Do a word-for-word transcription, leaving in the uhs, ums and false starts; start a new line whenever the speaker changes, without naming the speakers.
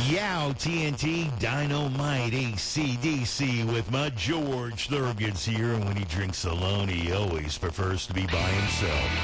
Yow, T N T, Dynamite, A C D C with my George Thurgood's here, and when he drinks alone, he always prefers to be by himself.